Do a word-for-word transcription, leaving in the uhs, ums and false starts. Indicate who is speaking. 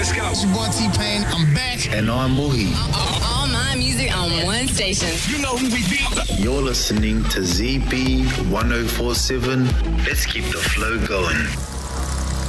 Speaker 1: Let's go.
Speaker 2: It's your boy T-Pain. I'm back.
Speaker 3: And I'm Boogie.
Speaker 4: All, all my music on one station.
Speaker 1: You know who we be.
Speaker 3: You're listening to Z B one oh four seven. Let's keep the flow going.